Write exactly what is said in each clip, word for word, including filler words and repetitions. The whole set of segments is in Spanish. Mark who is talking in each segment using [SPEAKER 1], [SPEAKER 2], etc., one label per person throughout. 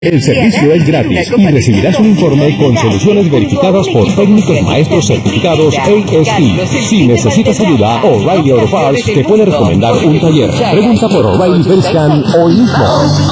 [SPEAKER 1] El servicio es gratis y recibirás un informe con soluciones verificadas por técnicos maestros certificados A S E. Si necesitas ayuda, O'Reilly Auto Parts te puede recomendar un taller. Pregunta por O'Reilly Veriscan hoy mismo.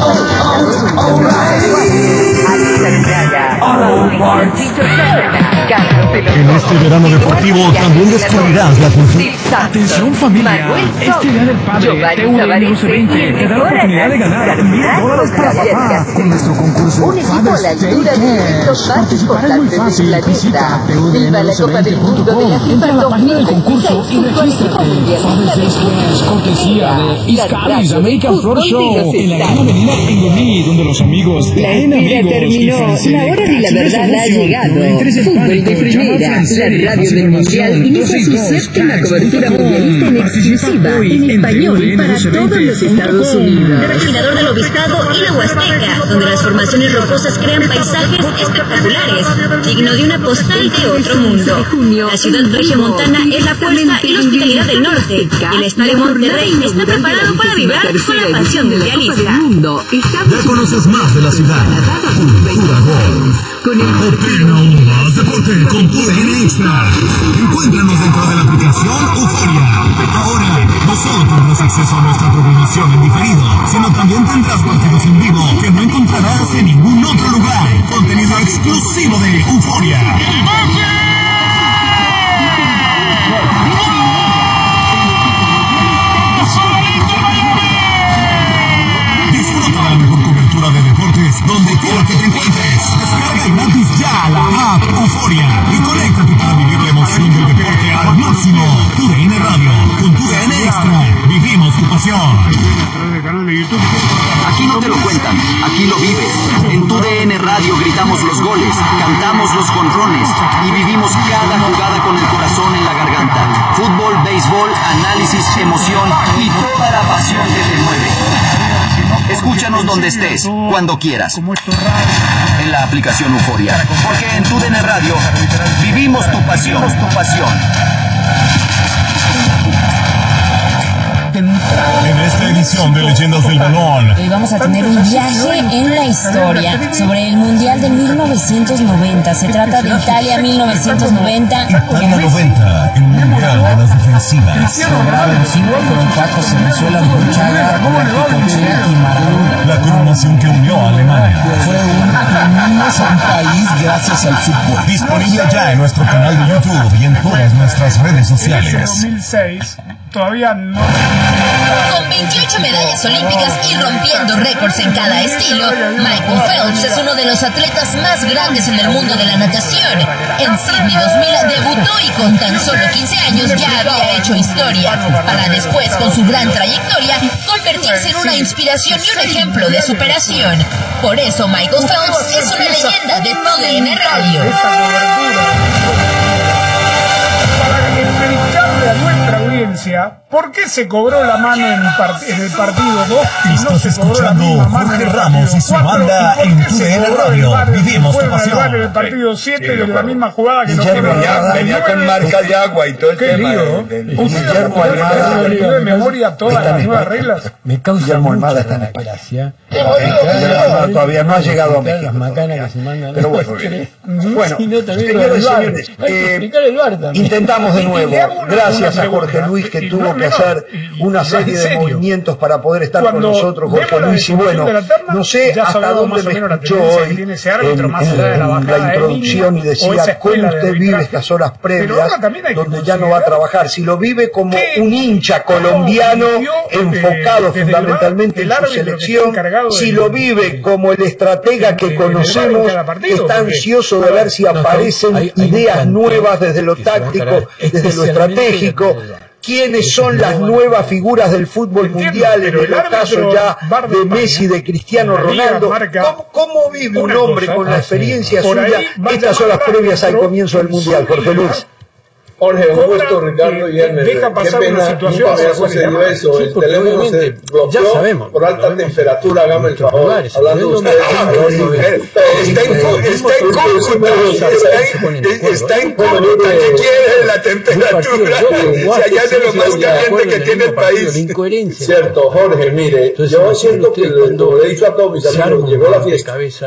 [SPEAKER 2] En este verano deportivo también descubrirás la cultura.
[SPEAKER 3] Atención familia, este día del padre T U N U C veinte te da la oportunidad de ganar mil dólares para papá con nuestro concurso
[SPEAKER 4] un equipo a la altura de eventos más importantes del planeta. Viva la Copa del Mundo de la FIFA dos mil veintiséis junto al equipo mundialista de
[SPEAKER 3] Después, cortesía de Iscaris American Floor Show en la gran avenida Pingolí, donde los amigos traen amigos
[SPEAKER 5] terminó, la hora de la verdad ha llegado. Fútbol de primera, la radio del mundial inicia su séptima cobertura mundialista en exclusiva, en español, para todos los Estados Unidos.
[SPEAKER 6] Terminador del Obispado y la Huasteca, donde las formaciones rocosas crean paisajes espectaculares, digno de una postal de otro mundo. La ciudad regiomontana es la fuerza y la hospitalidad del norte, y el Estadio Monterrey está preparado para vibrar con la pasión mundialista.
[SPEAKER 2] Ya conoces más de la ciudad. Cultura Gol. Obtén aún más deporte con tu D N Extra. Encuéntranos dentro de la aplicación Euforia. Ahora, no solo tendrás acceso a nuestra programación en diferido, sino también tendrás partidos en vivo que no encontrarás en ningún otro lugar. Contenido exclusivo de Euforia. Disfruta de la mejor cobertura de deportes donde quiera que te encuentres. Descarga gratis ya la app Euforia y conéctate para vivir la emoción del deporte al máximo. Tu D N Radio, con tu D N Extra, vivimos tu pasión.
[SPEAKER 7] Aquí no te lo cuentan, aquí lo vives. En tu D N Radio gritamos los goles, cantamos los jonrones y vivimos cada jugada con el corazón en la garganta. Fútbol, béisbol, análisis, emoción y toda la pasión que te mueve. Escúchanos donde estés, cuando quieras. En la aplicación Euforia, porque en tu D N Radio vivimos tu pasión, tu pasión.
[SPEAKER 2] En esta edición de Leyendas del Balón,
[SPEAKER 8] hoy vamos a tener un viaje en la historia sobre el Mundial de mil novecientos noventa. Se trata de Italia mil novecientos noventa.
[SPEAKER 2] Italia noventa, el Mundial de las Defensivas.
[SPEAKER 8] Lograron cinco, fueron cuatro: Venezuela, Burchaga, Cochea y Maradona.
[SPEAKER 2] La coronación que unió a Alemania.
[SPEAKER 8] Fue un, unimos a un país gracias al fútbol.
[SPEAKER 2] Disponible ya en nuestro canal de YouTube y en todas nuestras redes sociales.
[SPEAKER 9] En dos mil seis todavía no.
[SPEAKER 6] Con veintiocho medallas olímpicas y rompiendo récords en cada estilo, Michael Phelps es uno de los atletas más grandes en el mundo de la natación. En Sydney dos mil debutó y con tan solo quince años ya había hecho historia, para después, con su gran trayectoria, convertirse en una inspiración y un ejemplo de superación. Por eso Michael Phelps es una leyenda de tu D N Radio.
[SPEAKER 9] Para explicarle a nuestra audiencia por qué se cobró la mano en, part en el partido dos y no se cobró la misma mano en el
[SPEAKER 2] Ramos y su banda en tu D N Radio. Vivimos tu pasión.
[SPEAKER 9] En el partido siete de la misma jugada que no
[SPEAKER 10] venía, venía con marca de agua y todo el tema del
[SPEAKER 9] Guillermo Almada. ¿De memoria todas las nuevas reglas?
[SPEAKER 10] Me causa Guillermo Almada está en desgracia. Todavía no ha llegado a México. Pero bueno, bueno, señores, señores, intentamos de nuevo, gracias a Jorge Luis, que tuvo que hacer una serie de movimientos para poder estar con nosotros, Jorge Luis, y bueno, no sé hasta dónde me escuchó hoy en, en la introducción y decía cómo usted vive estas horas previas donde ya no va a trabajar, si lo vive como un hincha colombiano enfocado fundamentalmente en su selección, si lo vive como el estratega que conocemos, está ansioso de ver si aparecen ideas nuevas desde lo táctico, desde lo estratégico. ¿Quiénes son las nuevas figuras del fútbol mundial en el caso ya de Messi, de Cristiano Ronaldo? ¿Cómo, cómo vive un hombre con la experiencia suya estas horas previas al comienzo del mundial, Jorge Luis?
[SPEAKER 11] Jorge, un gusto, Ricardo y Hermes.
[SPEAKER 9] Deja pasar una situación.
[SPEAKER 11] Nunca me ha sucedido eso. Sí, el teléfono se bloqueó sabemos, por alta temperatura. Hágame el favor. Hablando ustedes.
[SPEAKER 10] Está en cómputa. Está en cómputa. ¿Qué quiere la temperatura? Si allá es de lo más caliente que tiene el país.
[SPEAKER 11] Cierto, Jorge, mire, yo siento que, como le he dicho a todos mis amigos, llegó la fiesta.